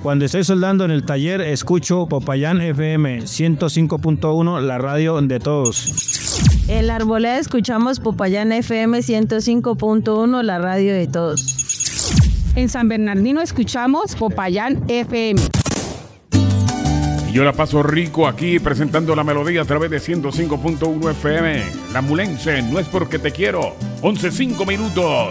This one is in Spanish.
Cuando estoy soldando en el taller, escucho Popayán FM 105.1, la radio de todos. En la Arboleda escuchamos Popayán FM 105.1, la radio de todos. En San Bernardino escuchamos Popayán FM. Y yo la paso rico aquí presentando la melodía a través de 105.1 FM. La Mulense, no es porque te quiero. 11:05 minutos.